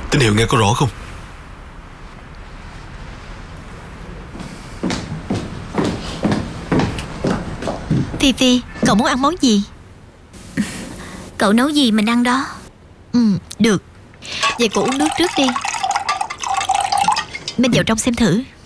Tín hiệu nghe có rõ không? Phi Phi, cậu muốn ăn món gì? Cậu nấu gì mình ăn đó. Được. Vậy cô uống nước trước đi. Mình vào trong xem thử.